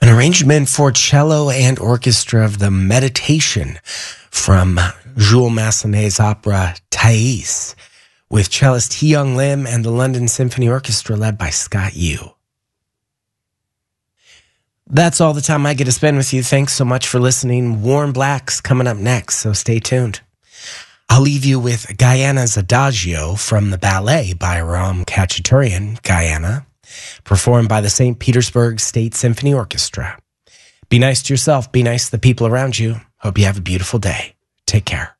arrangement for cello and orchestra of the Meditation from Jules Massenet's opera Thais, with cellist Hyung Lim and the London Symphony Orchestra led by Scott Yu. That's all the time I get to spend with you. Thanks so much for listening. Warm Black's coming up next, so stay tuned. I'll leave you with Guyana's Adagio from the ballet by Ram Khachaturian, Guyana, performed by the St. Petersburg State Symphony Orchestra. Be nice to yourself. Be nice to the people around you. Hope you have a beautiful day. Take care.